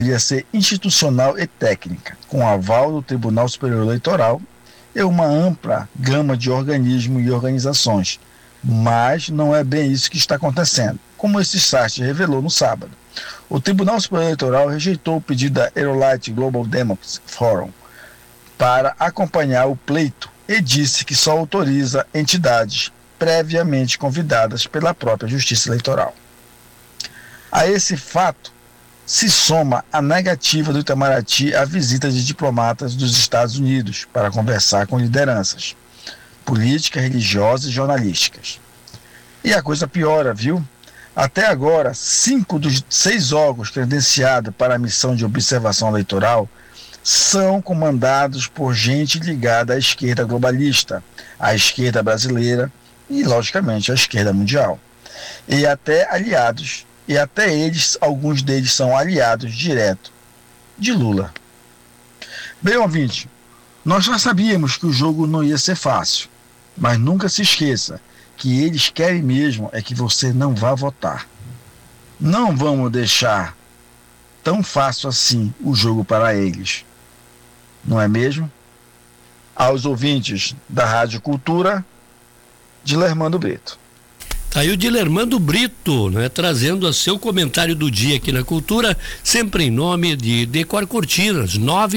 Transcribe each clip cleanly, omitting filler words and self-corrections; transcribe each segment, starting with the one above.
deveria ser institucional e técnica, com aval do Tribunal Superior Eleitoral e uma ampla gama de organismos e organizações. Mas não é bem isso que está acontecendo, como esse site revelou no sábado. O Tribunal Superior Eleitoral rejeitou o pedido da Eurolight Global Democracy Forum para acompanhar o pleito e disse que só autoriza entidades previamente convidadas pela própria Justiça Eleitoral. A esse fato se soma a negativa do Itamaraty à visita de diplomatas dos Estados Unidos para conversar com lideranças políticas, religiosas e jornalísticas. E a coisa piora, viu? Até agora, 5 dos 6 órgãos credenciados para a missão de observação eleitoral são comandados por gente ligada à esquerda globalista, à esquerda brasileira e, logicamente, à esquerda mundial. E até aliados, e até eles, alguns deles são aliados direto de Lula. Bem, ouvinte, nós já sabíamos que o jogo não ia ser fácil, mas nunca se esqueça que eles querem mesmo é que você não vá votar. Não vamos deixar tão fácil assim o jogo para eles. Não é mesmo? Aos ouvintes da Rádio Cultura, Dilermando Brito. Tá aí o Dilermando Brito, né, trazendo o seu comentário do dia aqui na Cultura, sempre em nome de Decor Cortinas,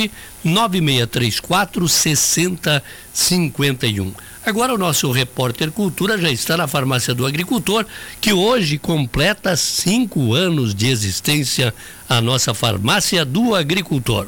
99634-6051. Agora o nosso repórter Cultura já está na Farmácia do Agricultor, que hoje completa 5 anos de existência, a nossa Farmácia do Agricultor.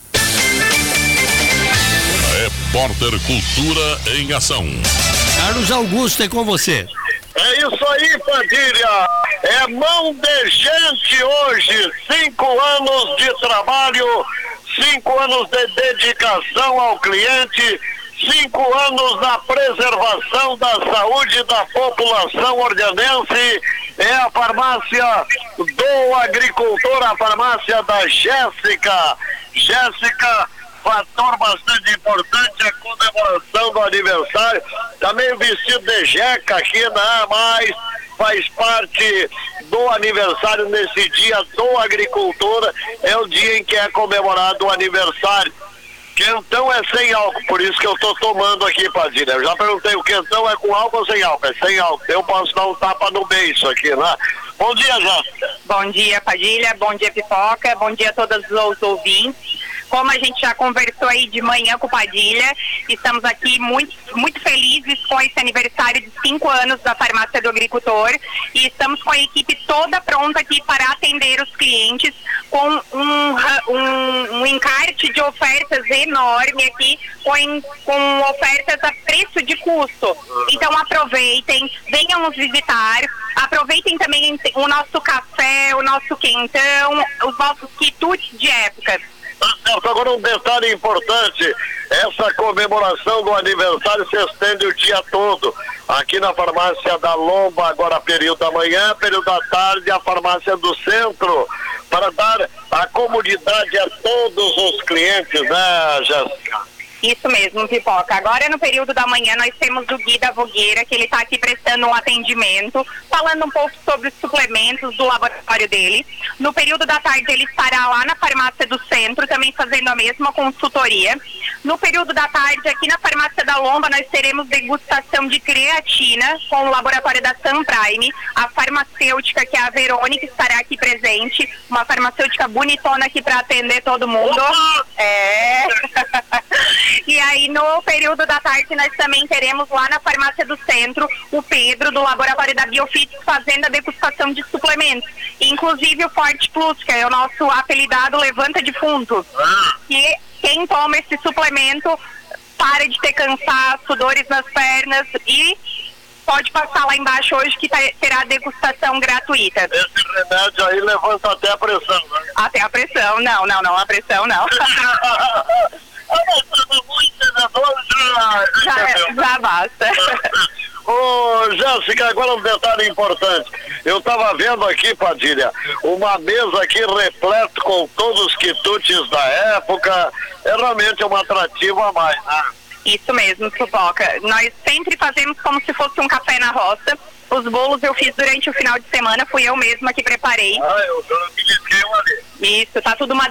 Repórter Cultura em ação. Carlos Augusto, é com você. É isso aí, Padilha. É mão de gente hoje. 5 anos de trabalho, 5 anos de dedicação ao cliente, 5 anos na preservação da saúde da população ordianense. É a farmácia do agricultor, a farmácia da Jéssica. Jéssica, fator bastante importante, a comemoração do aniversário. Também o vestido de jeca aqui, né? Mas faz parte do aniversário nesse dia do agricultor. É o dia em que é comemorado o aniversário. Quentão é sem álcool, por isso que eu tô tomando aqui, Padilha. Eu já perguntei, o quentão é com álcool ou sem álcool? É sem álcool. Eu posso dar um tapa no beiço aqui, né? Bom dia, Jéssica. Bom dia, Padilha. Bom dia, Pipoca. Bom dia a todos os ouvintes. Como a gente já conversou aí de manhã com o Padilha, estamos aqui muito felizes com esse aniversário de 5 anos da Farmácia do Agricultor e estamos com a equipe toda pronta aqui para atender os clientes com um encarte de ofertas enorme aqui, com ofertas a preço de custo. Então aproveitem, venham nos visitar, aproveitem também o nosso café, o nosso quentão, os nossos quitutes de época. Agora um detalhe importante, essa comemoração do aniversário se estende o dia todo, aqui na farmácia da Lomba, agora período da manhã, período da tarde, a farmácia do centro, para dar a comodidade a todos os clientes, né, Jéssica? Isso mesmo, Pipoca. Agora no período da manhã nós temos o Gui da Vogueira, que ele está aqui prestando um atendimento, falando um pouco sobre os suplementos do laboratório dele. No período da tarde ele estará lá na farmácia do centro, também fazendo a mesma consultoria. No período da tarde, aqui na farmácia da Lomba, nós teremos degustação de creatina com o laboratório da Sun Prime. A farmacêutica, que é a Verônica, estará aqui presente. Uma farmacêutica bonitona aqui para atender todo mundo. É... E aí no período da tarde nós também teremos lá na farmácia do centro o Pedro do laboratório da Biofit fazendo a degustação de suplementos, inclusive o Forte Plus, que é o nosso apelidado Levanta Defunto. E quem toma esse suplemento para de ter cansaço, dores nas pernas e pode passar lá embaixo hoje que terá degustação gratuita. Esse remédio aí levanta até a pressão, né? Até a pressão, não, a pressão não. Já basta. Ô, Jéssica, agora um detalhe importante. Eu estava vendo aqui, Padilha, uma mesa aqui repleta com todos os quitutes da época. É realmente um atrativo a mais, né? Isso mesmo, Pipoca. Nós sempre fazemos como se fosse um café na roça. Os bolos eu fiz durante o final de semana, fui eu mesma que preparei. Eu me liguei ali. Isso, tá tudo uma